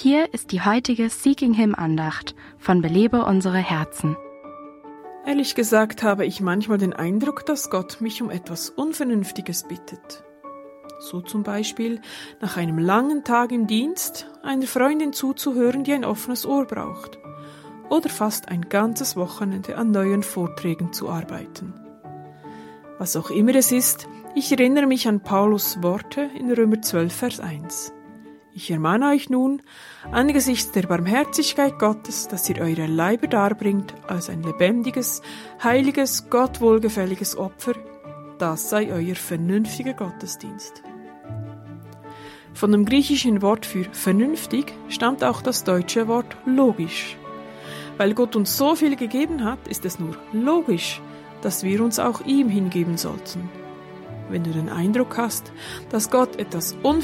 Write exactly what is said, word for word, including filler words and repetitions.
Hier ist die heutige Seeking Him Andacht von Belebe unsere Herzen. Ehrlich gesagt habe ich manchmal den Eindruck, dass Gott mich um etwas Unvernünftiges bittet. So zum Beispiel nach einem langen Tag im Dienst einer Freundin zuzuhören, die ein offenes Ohr braucht. Oder fast ein ganzes Wochenende an neuen Vorträgen zu arbeiten. Was auch immer es ist, ich erinnere mich an Paulus Worte in Römer zwölf, Vers eins. Ich ermahne euch nun, angesichts der Barmherzigkeit Gottes, dass ihr eure Leiber darbringt als ein lebendiges, heiliges, Gott wohlgefälliges Opfer, das sei euer vernünftiger Gottesdienst. Von dem griechischen Wort für vernünftig stammt auch das deutsche Wort logisch. Weil Gott uns so viel gegeben hat, ist es nur logisch, dass wir uns auch ihm hingeben sollten. Wenn du den Eindruck hast, dass Gott etwas